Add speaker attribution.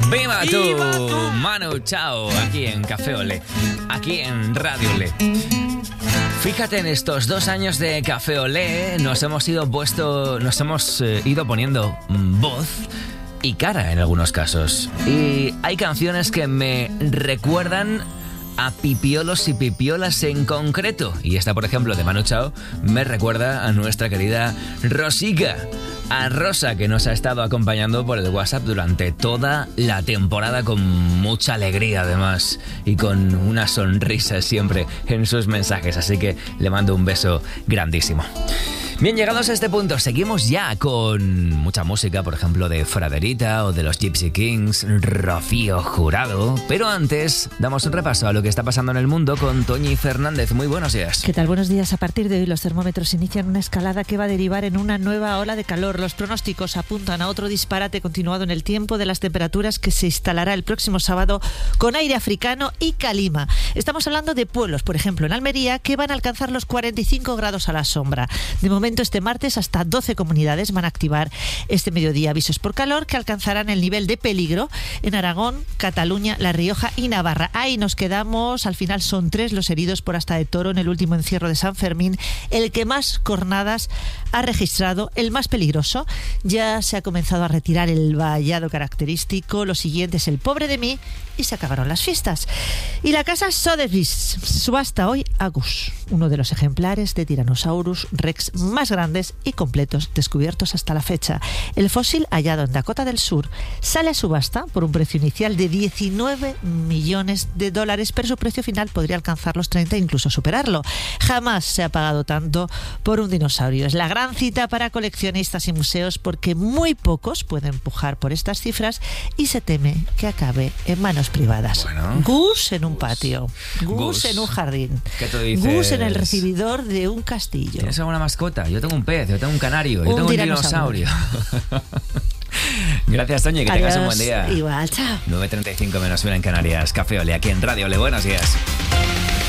Speaker 1: ¡Viva tú! Manu Chao, aquí en Café Olé, aquí en Radio Olé. Fíjate, en estos 2 años de Café Olé nos hemos ido poniendo voz y cara en algunos casos. Y hay canciones que me recuerdan a pipiolos y pipiolas en concreto. Y esta, por ejemplo, de Manu Chao, me recuerda a nuestra querida Rosica. A Rosa, que nos ha estado acompañando por el WhatsApp durante toda la temporada con mucha alegría además y con una sonrisa siempre en sus mensajes, así que le mando un beso grandísimo. Bien, llegados a este punto, seguimos ya con mucha música, por ejemplo, de Fraderita o de los Gypsy Kings, Rocío Jurado. Pero antes, damos un repaso a lo que está pasando en el mundo con Toñi Fernández. Muy buenos días.
Speaker 2: ¿Qué tal? Buenos días. A partir de hoy los termómetros inician una escalada que va a derivar en una nueva ola de calor. Los pronósticos apuntan a otro disparate continuado en el tiempo de las temperaturas que se instalará el próximo sábado con aire africano y calima. Estamos hablando de pueblos, por ejemplo, en Almería, que van a alcanzar los 45 grados a la sombra. De momento, este martes hasta 12 comunidades van a activar este mediodía avisos por calor que alcanzarán el nivel de peligro en Aragón, Cataluña, La Rioja y Navarra. Ahí nos quedamos. Al final son 3 los heridos por asta de toro en el último encierro de San Fermín, el que más cornadas ha registrado, el más peligroso. Ya se ha comenzado a retirar el vallado característico. Lo siguiente es el pobre de mí y se acabaron las fiestas. Y la casa Sotheby's subasta hoy a Gus, uno de los ejemplares de Tyrannosaurus Rex más grandes y completos descubiertos hasta la fecha. El fósil, hallado en Dakota del Sur, sale a subasta por un precio inicial de $19 millones, pero su precio final podría alcanzar los 30 e incluso superarlo. Jamás se ha pagado tanto por un dinosaurio. Es la gran cita para coleccionistas y museos porque muy pocos pueden pujar por estas cifras y se teme que acabe en manos privadas.
Speaker 1: Bueno,
Speaker 2: Gus en un patio, Gus en un jardín,
Speaker 1: ¿qué tú dices?
Speaker 2: Gus en el recibidor de un castillo.
Speaker 1: ¿Tienes alguna mascota? Yo tengo un pez, yo tengo un canario, yo tengo un dinosaurio. Gracias, Toñi, que tengas un buen día.
Speaker 2: Igual, chao.
Speaker 1: 9:35 menos 1 en Canarias. Café Olé, aquí en Radio Olé. Buenos días.